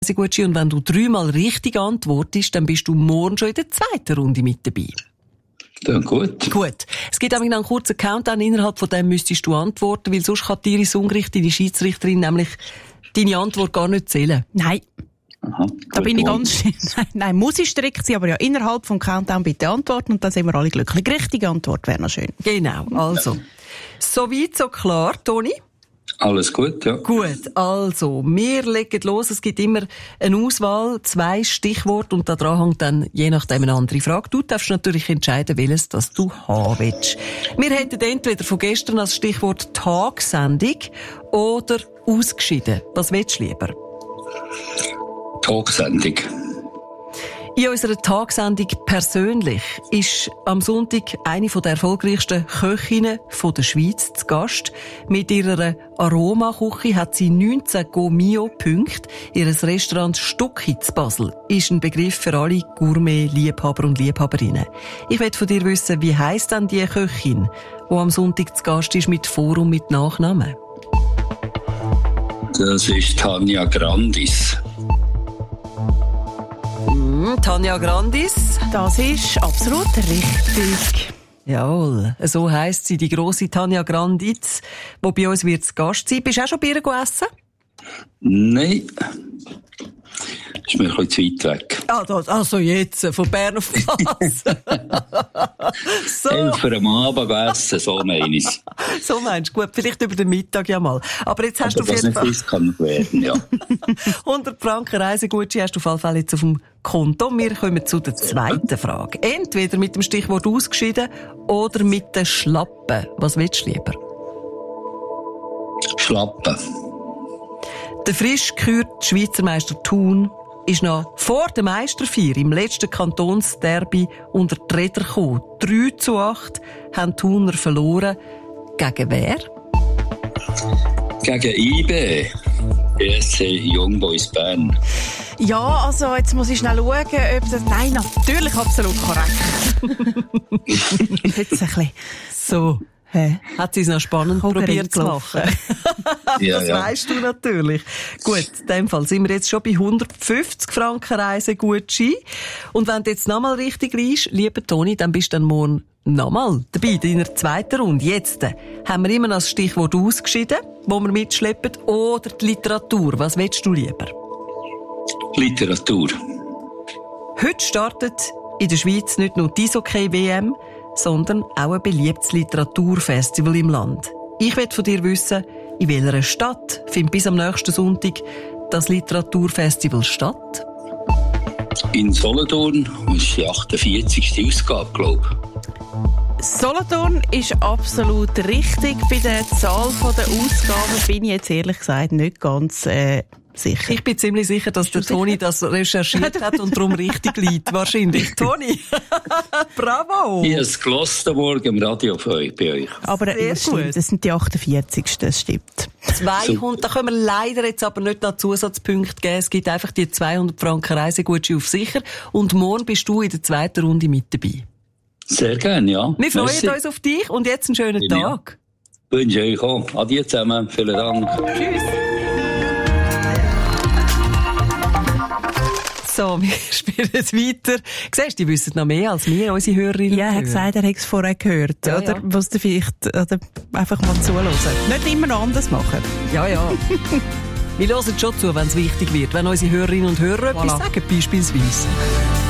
Gutschein. Und wenn du 3-mal richtig antwortest, dann bist du morgen schon in der zweiten Runde mit dabei. Dann gut. Gut. Es gibt nämlich noch einen kurzen Countdown, innerhalb von dem müsstest du antworten, weil sonst kann die Iris Ungerich, deine Schiedsrichterin, nämlich deine Antwort gar nicht zählen. Nein. Aha, Da bin ich ganz nein, muss ich strikt sein, aber ja, innerhalb vom Countdown bitte antworten und dann sind wir alle glücklich. Die richtige Antwort wäre noch schön. Genau, also. Soweit, so klar, Toni? Alles gut, ja. Gut, also, wir legen los. Es gibt immer eine Auswahl, 2 Stichworte und daran hängt dann je nachdem eine andere Frage. Du darfst natürlich entscheiden, welches das du haben willst. Wir hätten entweder von gestern als Stichwort Tagsendung oder ausgeschieden. Was willst du lieber? Talksendung. In unserer Tagsendung persönlich ist am Sonntag eine der erfolgreichsten Köchinnen der Schweiz zu Gast. Mit ihrer Aromaküche hat sie 19 Go-Mio-Punkte. Ihr Restaurant Stucki zu Basel ist ein Begriff für alle Gourmet-Liebhaber und Liebhaberinnen. Ich möchte von dir wissen, wie heisst denn die Köchin, die am Sonntag zu Gast ist mit Vor- und mit Nachnamen? Das ist Tanja Grandis. Tanja Grandis. Das ist absolut richtig. Jawohl, so heisst sie, die grosse Tanja Grandis, die bei uns wird zu Gast sein. Bist du auch schon bei ihr gegessen? Nein. Ist mir ein bisschen zu weit weg. Also jetzt, von Bern auf Pass. So. 11 Uhr am Abend essen, so meine ich. So meinst du? Gut, vielleicht über den Mittag ja mal. Aber jetzt hast du auf jeden Fall... Das kann werden, ja. 100 Franken Reisegutschein hast du auf jeden Fall jetzt auf dem Konto. Wir kommen zu der zweiten Frage. Entweder mit dem Stichwort ausgeschieden oder mit den Schlappen. Was willst du lieber? Schlappen. Der frisch gekürte Schweizer Meister Thun ist noch vor der Meisterfeier im letzten Kantonsderby unter die Räder gekommen. 3:8 haben Thuner verloren. Gegen wer? Gegen IB. BSC Young Boys Bern. Ja, also jetzt muss ich schnell schauen, ob das... Nein, natürlich absolut korrekt. Jetzt ein bisschen... So. Hat sie es noch spannend probiert zu machen. Das weisst du natürlich. Gut, in dem Fall sind wir jetzt schon bei 150 Franken Reisegutschein. Und wenn du jetzt nochmal richtig liegst, lieber Toni, dann bist du dann morgen nochmal dabei, in der zweiten Runde. Jetzt haben wir immer noch das Stichwort ausgeschieden, wo wir mitschleppen, oder die Literatur. Was willst du lieber? Literatur. Heute startet in der Schweiz nicht nur die Eishockey-WM, sondern auch ein beliebtes Literaturfestival im Land. Ich will von dir wissen, in welcher Stadt findet bis am nächsten Sonntag das Literaturfestival statt? In Solothurn, das ist die 48. Ausgabe, glaube ich. Solothurn ist absolut richtig. Bei der Zahl der Ausgaben bin ich jetzt ehrlich gesagt nicht ganz sicher. Ich bin ziemlich sicher, dass der Toni das recherchiert hat und darum richtig liegt. Wahrscheinlich. Toni, bravo! Ich habe es gehört morgen im Radio bei euch. Aber das sind die 48. Das stimmt. 200, da können wir leider jetzt aber nicht noch Zusatzpunkte geben. Es gibt einfach die 200 Franken Reisegutschein auf sicher. Und morgen bist du in der zweiten Runde mit dabei. Sehr gerne, ja. Wir freuen uns auf dich und jetzt einen schönen Tag. Ich wünsche euch auch. Adieu zusammen. Vielen Dank. Tschüss. So, wir spielen jetzt weiter. Siehst du, die wissen noch mehr als wir, unsere Hörerinnen. Ja, er hat gesagt, er hat es vorher gehört. Ja, oder ja. was du vielleicht oder einfach mal zuhören. Nicht immer noch anders machen. Ja. Wir hören schon zu, wenn es wichtig wird. Wenn unsere Hörerinnen und Hörer etwas sagen, beispielsweise.